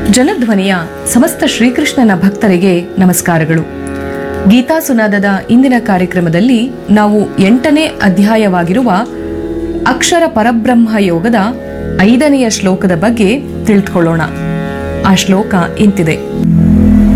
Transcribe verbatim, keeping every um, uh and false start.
ಜನಧ್ವನಿಯ ಸಮಸ್ತ ಶ್ರೀಕೃಷ್ಣನ ಭಕ್ತರಿಗೆ ನಮಸ್ಕಾರಗಳು. ಗೀತಾ ಸುನಾದದ ಇಂದಿನ ಕಾರ್ಯಕ್ರಮದಲ್ಲಿ ನಾವು ಎಂಟನೇ ಅಧ್ಯಾಯವಾಗಿರುವ ಅಕ್ಷರ ಪರಬ್ರಹ್ಮ ಯೋಗದ ಐದನೆಯ ಶ್ಲೋಕದ ಬಗ್ಗೆ ತಿಳಿದುಕೊಳ್ಳೋಣ. ಆ ಶ್ಲೋಕ ಇಂತಿದೆ: